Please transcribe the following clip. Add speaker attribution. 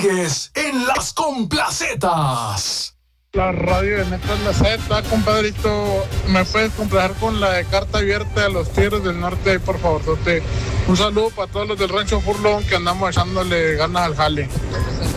Speaker 1: Rodríguez en las Complacetas.
Speaker 2: La radio de Neta es la Z, compadrito. ¿Me puedes complacer con la de Carta Abierta a los Tigres del Norte ahí, por favor? Un saludo para todos los del Rancho Furlón que andamos echándole ganas al jale.